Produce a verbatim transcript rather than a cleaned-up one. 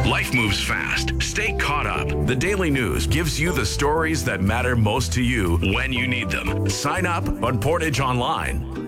Life moves fast. Stay caught up. The Daily News gives you the stories that matter most to you when you need them. Sign up on Portage Online.